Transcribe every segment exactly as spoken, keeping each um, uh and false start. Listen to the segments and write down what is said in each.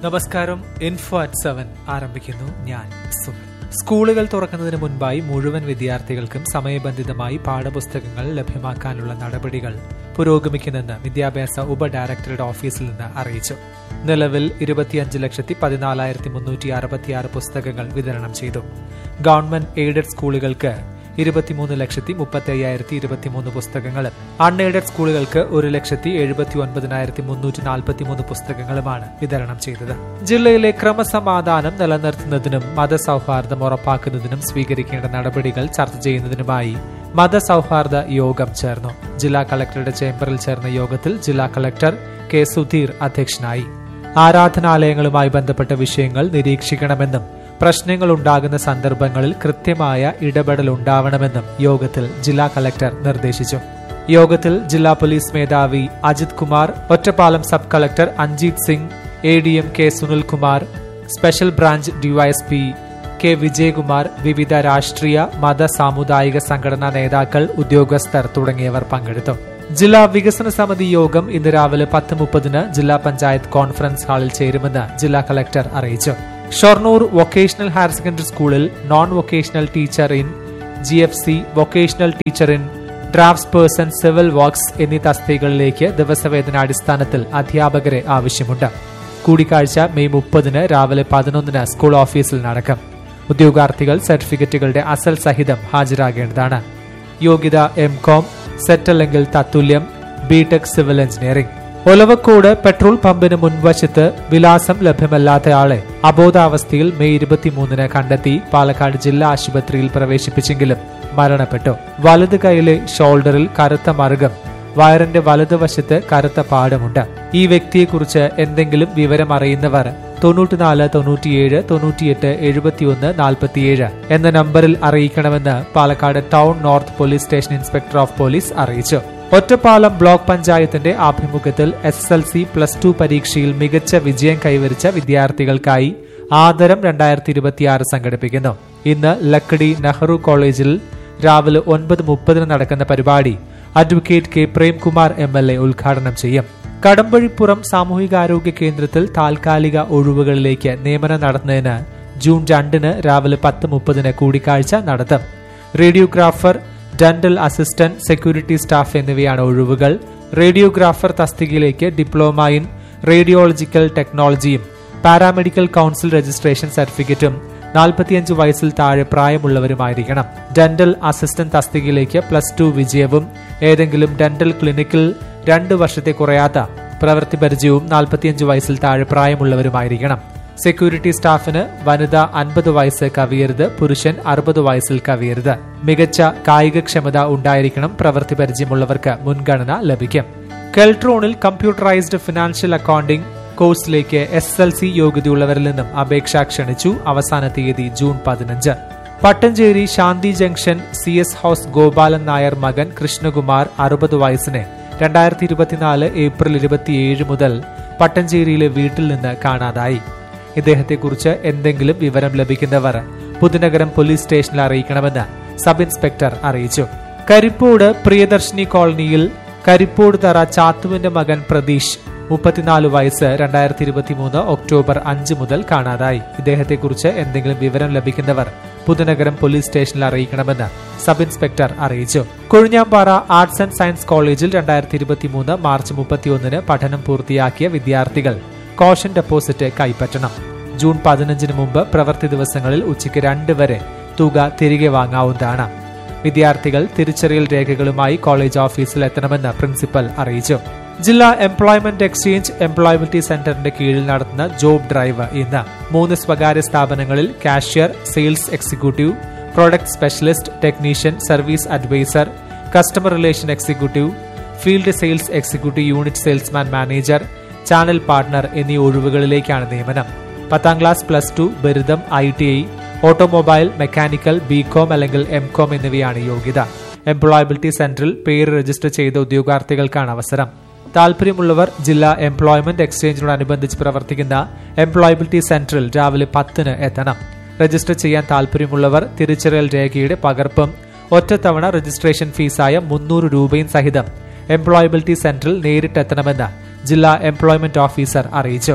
നമസ്കാരം. Info at seven ആരംഭിക്കുന്നു. ഞാൻ സുനിൽ. സ്കൂളുകൾ തുറക്കുന്നതിന് മുൻപായി മുഴുവൻ വിദ്യാർത്ഥികൾക്കും സമയബന്ധിതമായി പാഠപുസ്തകങ്ങൾ ലഭ്യമാക്കാനുള്ള നടപടികൾ പുരോഗമിക്കുന്നെന്ന് വിദ്യാഭ്യാസ ഉപ ഡയറക്ടറുടെ ഓഫീസിൽ നിന്ന് അറിയിച്ചു. നിലവിൽ ഇരുപത്തിയഞ്ച് ലക്ഷത്തി പതിനാലായിരത്തി മുന്നൂറ്റി അറുപത്തിയാറ് പുസ്തകങ്ങൾ വിതരണം ചെയ്തു. ഗവൺമെന്റ് എയ്ഡഡ് സ്കൂളുകൾക്ക് ഇരുപത്തിമൂന്ന് ലക്ഷത്തി മുപ്പത്തി അയ്യായിരത്തി ഇരുപത്തിമൂന്ന് പുസ്തകങ്ങളും അൺ എയ്ഡഡ് സ്കൂളുകൾക്ക് ഒരു ലക്ഷത്തി എഴുപത്തി ഒൻപതിനായിരത്തി മുന്നൂറ്റി നാൽപ്പത്തിമൂന്ന് പുസ്തകങ്ങളുമാണ് വിതരണം ചെയ്തത്. ജില്ലയിലെ ക്രമസമാധാനം നിലനിർത്തുന്നതിനും മതസൌഹാർദ്ദം ഉറപ്പാക്കുന്നതിനും സ്വീകരിക്കേണ്ട നടപടികൾ ചർച്ച ചെയ്യുന്നതിനുമായി മതസൌഹാർദ്ദ യോഗം ചേർന്നു. ജില്ലാ കളക്ടറുടെ ചേംബറിൽ ചേർന്ന യോഗത്തിൽ ജില്ലാ കളക്ടർ കെ സുധീർ അധ്യക്ഷനായി. ആരാധനാലയങ്ങളുമായി ബന്ധപ്പെട്ട വിഷയങ്ങൾ നിരീക്ഷിക്കണമെന്നും പ്രശ്നങ്ങൾ ഉണ്ടാകുന്ന സന്ദർഭങ്ങളിൽ കൃത്യമായ ഇടപെടൽ ഉണ്ടാവണമെന്നും യോഗത്തിൽ ജില്ലാ കളക്ടർ നിർദ്ദേശിച്ചു. യോഗത്തിൽ ജില്ലാ പോലീസ് മേധാവി Ajith Kumar, Ottapalam sub collector Anjith Singh, A D M K Sunilkumar, special branch DYSP K Vijayakumar, വിവിധ രാഷ്ട്രീയ മത സാമുദായിക സംഘടനാ നേതാക്കൾ, ഉദ്യോഗസ്ഥർ തുടങ്ങിയവർ പങ്കെടുത്തു. ജില്ലാ വികസന സമിതി യോഗം ഇന്ന് രാവിലെ പത്ത് മുപ്പതിന് ജില്ലാ പഞ്ചായത്ത് കോൺഫറൻസ് ഹാളിൽ ചേരുമെന്ന് ജില്ലാ കളക്ടർ അറിയിച്ചു. ഷൊർണൂർ വൊക്കേഷണൽ ഹയർ സെക്കൻഡറി സ്കൂളിൽ non vocational teacher in G F C, vocational teacher in drafts person, civil works എന്നീ തസ്തികകളിലേക്ക് ദിവസവേതനാടിസ്ഥാനത്തിൽ അധ്യാപകരെ ആവശ്യമുണ്ട്. കൂടിക്കാഴ്ച മെയ് മുപ്പതിന് രാവിലെ പതിനൊന്നിന് സ്കൂൾ ഓഫീസിൽ നടക്കും. ഉദ്യോഗാർത്ഥികൾ സർട്ടിഫിക്കറ്റുകളുടെ അസൽ സഹിതം ഹാജരാകേണ്ടതാണ്. യോഗ്യത എം കോം, സെറ്റ് അല്ലെങ്കിൽ തത്തുല്യം, BTech civil engineering. Olavakkode petrol പമ്പിന് മുൻവശത്ത് വിലാസം ലഭ്യമല്ലാത്തയാളെ അബോധാവസ്ഥയിൽ മെയ് ഇരുപത്തിമൂന്നിന് കണ്ടെത്തി പാലക്കാട് ജില്ലാ ആശുപത്രിയിൽ പ്രവേശിപ്പിച്ചെങ്കിലും മരണപ്പെട്ടു. വലത് കൈയിലെ ഷോൾഡറിൽ കറുത്ത മറുകം, വയറിന്റെ വലതുവശത്ത് കറുത്ത പാടമുണ്ട്. ഈ വ്യക്തിയെക്കുറിച്ച് എന്തെങ്കിലും വിവരം അറിയുന്നവർ തൊണ്ണൂറ്റിനാല് തൊണ്ണൂറ്റിയേഴ് തൊണ്ണൂറ്റിയെട്ട് എഴുപത്തിയൊന്ന് നാൽപ്പത്തിയേഴ് എന്ന നമ്പറിൽ അറിയിക്കണമെന്ന് Palakkad town north police station inspector of police അറിയിച്ചു. ഒറ്റപ്പാലം ബ്ലോക്ക് പഞ്ചായത്തിന്റെ ആഭിമുഖ്യത്തിൽ S S L C plus two പരീക്ഷയിൽ മികച്ച വിജയം കൈവരിച്ച വിദ്യാർത്ഥികൾക്കായി ആദരം രണ്ടായിരത്തി ഇരുപത്തിയാറ് സംഘടിപ്പിക്കുന്നു. ഇന്ന് ലക്കടി നെഹ്റു കോളേജിൽ രാവിലെ ഒൻപത് മുപ്പതിന് നടക്കുന്ന പരിപാടി advocate K Premkumar M L A ഉദ്ഘാടനം ചെയ്യും. കടമ്പഴിപ്പുറം സാമൂഹികാരോഗ്യ കേന്ദ്രത്തിൽ താൽക്കാലിക ഒഴിവുകളിലേക്ക് നിയമനം നടത്തുന്നതിന് ജൂൺ രണ്ടിന് രാവിലെ പത്ത് മുപ്പതിന് കൂടിക്കാഴ്ച നടത്തും. Radiographer, dental assistant, security staff എന്നിവയാണ് ഒഴിവുകൾ. റേഡിയോഗ്രാഫർ തസ്തികയിലേക്ക് ഡിപ്ലോമ ഇൻ റേഡിയോളജിക്കൽ ടെക്നോളജിയും പാരാമെഡിക്കൽ കൌൺസിൽ രജിസ്ട്രേഷൻ സർട്ടിഫിക്കറ്റും നാൽപ്പത്തിയഞ്ച് വയസ്സിൽ താഴെ പ്രായമുള്ളവരുമായിരിക്കണം. ഡെന്റൽ അസിസ്റ്റന്റ് തസ്തികയിലേക്ക് പ്ലസ് ടു വിജയവും ഏതെങ്കിലും ഡെന്റൽ ക്ലിനിക്കിൽ രണ്ട് വർഷത്തെ കുറയാത്ത പ്രവൃത്തി പരിചയവും നാൽപ്പത്തിയഞ്ച് വയസ്സിൽ താഴെ പ്രായമുള്ളവരുമായിരിക്കണം. സെക്യൂരിറ്റി സ്റ്റാഫിന് വനിത അൻപത് വയസ്സ് കവിയരുത്, പുരുഷൻ അറുപത് വയസ്സിൽ കവിയരുത്. മികച്ച കായികക്ഷമത ഉണ്ടായിരിക്കണം. പ്രവൃത്തി പരിചയമുള്ളവർക്ക് മുൻഗണന ലഭിക്കും. കെൽട്രോണിൽ കമ്പ്യൂട്ടറൈസ്ഡ് ഫിനാൻഷ്യൽ അക്കൌണ്ടിംഗ് കോഴ്സിലേക്ക് എസ് എൽ സി യോഗ്യതയുള്ളവരിൽ നിന്നും അപേക്ഷ ക്ഷണിച്ചു. അവസാന തീയതി ജൂൺ പതിനഞ്ച്. പട്ടഞ്ചേരി ശാന്തി junction C S house Gopalan Nair മകൻ കൃഷ്ണകുമാർ അറുപത് വയസ്സിനെ രണ്ടായിരത്തി ഇരുപത്തിനാല് ഏപ്രിൽ ഇരുപത്തിയേഴ് മുതൽ പട്ടഞ്ചേരിയിലെ വീട്ടിൽ നിന്ന് കാണാതായി. ഇദ്ദേഹത്തെക്കുറിച്ച് എന്തെങ്കിലും വിവരം ലഭിക്കുന്നവർ പുതുനഗരം പോലീസ് സ്റ്റേഷനിൽ അറിയിക്കണമെന്ന് സബ് ഇൻസ്പെക്ടർ അറിയിച്ചു. കരിപ്പോട് പ്രിയദർശിനി കോളനിയിൽ കരിപ്പോട് തറ ചാത്തുവിന്റെ മകൻ പ്രതീഷ് മുപ്പത്തിനാല് വയസ്സ് രണ്ടായിരത്തി ഇരുപത്തിമൂന്ന് ഒക്ടോബർ അഞ്ച് മുതൽ കാണാതായി. ഇദ്ദേഹത്തെക്കുറിച്ച് എന്തെങ്കിലും വിവരം ലഭിക്കുന്നവർ പുതുനഗരം പോലീസ് സ്റ്റേഷനിൽ അറിയിക്കണമെന്ന് സബ് ഇൻസ്പെക്ടർ അറിയിച്ചു. കൊഴിഞ്ഞാമ്പാറ ആർട്സ് ആൻഡ് സയൻസ് കോളേജിൽ രണ്ടായിരത്തി ഇരുപത്തിമൂന്ന് മാർച്ച് മുപ്പത്തിയൊന്നിന് പഠനം പൂർത്തിയാക്കിയ വിദ്യാർത്ഥികൾ കോഷൻ ഡെപ്പോസിറ്റ് കൈപ്പറ്റണം. ജൂൺ പതിനഞ്ചിന് മുമ്പ് പ്രവൃത്തി ദിവസങ്ങളിൽ ഉച്ചയ്ക്ക് രണ്ട് വരെ തുക തിരികെ വാങ്ങാവുന്നതാണ്. വിദ്യാർത്ഥികൾ തിരിച്ചറിയൽ രേഖകളുമായി കോളേജ് ഓഫീസിൽ എത്തണമെന്ന് പ്രിൻസിപ്പൽ അറിയിച്ചു. ജില്ലാ എംപ്ലോയ്മെന്റ് എക്സ്ചേഞ്ച് എംപ്ലോയബിലിറ്റി സെന്ററിന്റെ കീഴിൽ നടത്തുന്ന ജോബ് ഡ്രൈവ് ഇന്ന് മൂന്ന് സ്വകാര്യ സ്ഥാപനങ്ങളിൽ cashier, sales executive, product specialist, technician, service adviser, customer relation executive, field sales executive, unit salesman manager, channel partner എന്നീ ഒഴിവുകളിലേക്കാണ് നിയമനം. പത്താം ക്ലാസ്, പ്ലസ് ടു, ബിരുദം, I T I, automobile, mechanical, BCom അല്ലെങ്കിൽ എം കോം എന്നിവയാണ് യോഗ്യത. എംപ്ലോയബിലിറ്റി സെന്ററിൽ പേര് register ചെയ്ത ഉദ്യോഗാർത്ഥികൾക്കാണ് അവസരം. താൽപര്യമുള്ളവർ ജില്ലാ എംപ്ലോയ്മെന്റ് എക്സ്ചേഞ്ചിനോടനുബന്ധിച്ച് പ്രവർത്തിക്കുന്ന എംപ്ലോയബിലിറ്റി സെന്ററിൽ രാവിലെ പത്തിന് എത്തണം. രജിസ്റ്റർ ചെയ്യാൻ താൽപര്യമുള്ളവർ തിരിച്ചറിയൽ രേഖയുടെ പകർപ്പും ഒറ്റത്തവണ രജിസ്ട്രേഷൻ ഫീസായ മുന്നൂറ് രൂപയും സഹിതം എംപ്ലോയബിലിറ്റി സെന്ററിൽ നേരിട്ടെത്തണമെന്ന് ജില്ലാ എംപ്ലോയ്മെന്റ് ഓഫീസർ അറിയിച്ചു.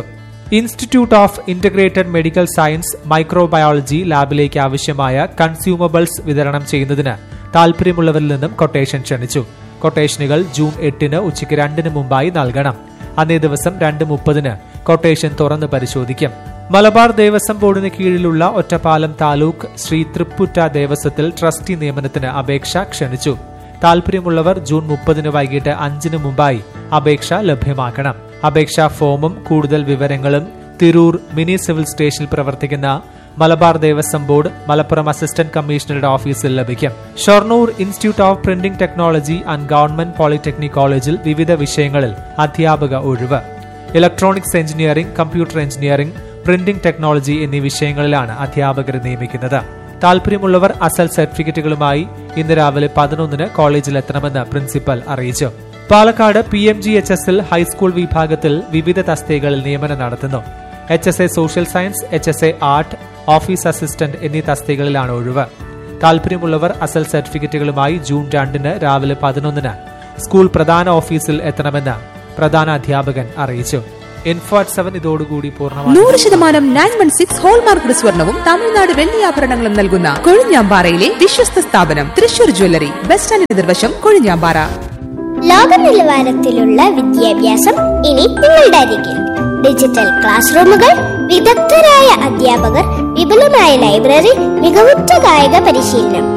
Institute of integrated medical science microbiology ലാബിലേക്ക് ആവശ്യമായ കൺസ്യൂമബിൾസ് വിതരണം ചെയ്യുന്നതിന് താൽപര്യമുള്ളവരിൽ നിന്നും കൊട്ടേഷൻ ക്ഷണിച്ചു. കൊട്ടേഷനുകൾ ജൂൺ എട്ടിന് ഉച്ചയ്ക്ക് രണ്ടിന് മുമ്പായി നൽകണം. അന്നേ ദിവസം രണ്ട് മുപ്പതിന് കൊട്ടേഷൻ തുറന്ന് പരിശോധിക്കും. മലബാർ ദേവസ്വം ബോർഡിന് കീഴിലുള്ള ഒറ്റപ്പാലം താലൂക്ക് ശ്രീ തൃപ്പുറ്റ ദേവസ്വത്തിൽ ട്രസ്റ്റി നിയമനത്തിന് അപേക്ഷ ക്ഷണിച്ചു. താൽപര്യമുള്ളവർ ജൂൺ മുപ്പതിന് വൈകിട്ട് അഞ്ചിന് മുമ്പായി അപേക്ഷ ലഭ്യമാക്കണം. അപേക്ഷാ ഫോമും കൂടുതൽ വിവരങ്ങളും തിരൂർ മിനി സിവിൽ സ്റ്റേഷനിൽ പ്രവർത്തിക്കുന്ന മലബാർ ദേവസ്വം ബോർഡ് മലപ്പുറം അസിസ്റ്റന്റ് കമ്മീഷണറുടെ ഓഫീസിൽ ലഭിക്കും. Shoranur institute of printing technology and government polytechnic കോളേജിൽ വിവിധ വിഷയങ്ങളിൽ അധ്യാപക ഒഴിവ്. Electronics engineering, computer engineering, printing technology എന്നീ വിഷയങ്ങളിലാണ് അധ്യാപകരെ നിയമിക്കുന്നത്. താൽപര്യമുള്ളവർ അസൽ സർട്ടിഫിക്കറ്റുകളുമായി ഇന്ന് രാവിലെ പതിനൊന്നിന് കോളേജിൽ എത്തണമെന്ന് പ്രിൻസിപ്പൽ അറിയിച്ചു. Palakkad P M G H എസിൽ ഹൈസ്കൂൾ വിഭാഗത്തിൽ വിവിധ തസ്തികകളിൽ നിയമനം നടത്തുന്നു. H S A social science, H S A art, office assistant എന്നീ തസ്തികകളിലാണ് ഒഴിവ്. താൽപര്യമുള്ളവർ അസൽ സർട്ടിഫിക്കറ്റുകളുമായി ജൂൺ രണ്ടിന് രാവിലെ പതിനൊന്നിന് സ്കൂൾ പ്രധാന ഓഫീസിൽ എത്തണമെന്ന് പ്രധാന അധ്യാപകൻ അറിയിച്ചു. ഇൻഫോട്ട് സെവൻ ഇതോടുകൂടി പൂർണ്ണമായി നൂറ് ശതമാനം നയൻ വൺ സിക്സ് ഹോൾമാർക്ക് സ്വർണവും തമിഴ്നാട് വെള്ളിയാഭരണങ്ങളും നൽകുന്ന കൊഴിഞ്ഞാമ്പാറയിലെ വിശ്വസ്ത സ്ഥാപനം തൃശൂർ ജ്വല്ലറി, ബസ് സ്റ്റാൻഡിന് എതിർവശം, കൊഴിഞ്ഞാമ്പാറ. ലോക നിലവാരത്തിലുള്ള വിദ്യാഭ്യാസം ഇനി നിങ്ങളുടെ അരികിൽ. ഡിജിറ്റൽ ക്ലാസ് റൂമുകൾ, വിദഗ്ധരായ അധ്യാപകർ, വിപുലമായ ലൈബ്രറി, മികവുറ്റ കായിക പരിശീലനം.